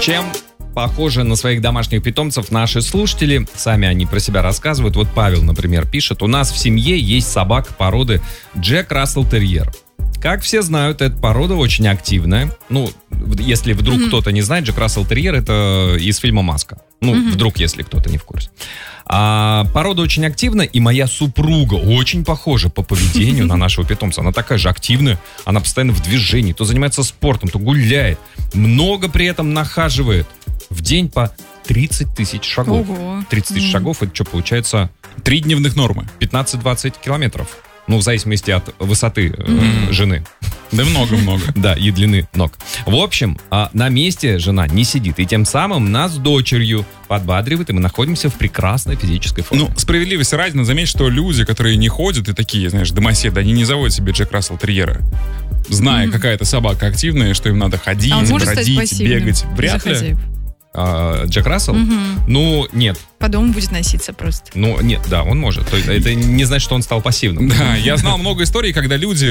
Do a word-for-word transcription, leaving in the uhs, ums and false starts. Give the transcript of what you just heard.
Чем похожи на своих домашних питомцев наши слушатели? Сами они про себя рассказывают. Вот Павел, например, пишет: у нас в семье есть собака породы Джек Рассел Терьер. Как все знают, эта порода очень активная. Ну, если вдруг mm-hmm. кто-то не знает, Джек Рассел Терьер — это из фильма «Маска». Ну, mm-hmm. вдруг, если кто-то не в курсе. А, порода очень активна, и моя супруга очень похожа по поведению на нашего питомца. Она такая же активная, она постоянно в движении, то занимается спортом, то гуляет. Много при этом нахаживает. В день по тридцать тысяч шагов. Ого. тридцать тысяч mm-hmm. шагов, это что получается? Три дневных нормы. пятнадцать-двадцать километров. Ну, в зависимости от высоты Mm-hmm. э, жены. Да много-много. Да, и длины ног. В общем, а на месте жена не сидит, и тем самым нас с дочерью подбадривает, и мы находимся в прекрасной физической форме. Ну, справедливости ради, надо заметить, что люди, которые не ходят и такие, знаешь, домоседы, они не заводят себе Джек Рассел Терьера, зная, mm-hmm. какая-то собака активная, что им надо ходить, а он может бродить, стать бегать. Вряд ли. А, Джек Рассел? Угу. Ну, нет. По дому будет носиться просто. Ну, нет, да, он может. То есть это не значит, что он стал пассивным. Да, я знал много историй, когда люди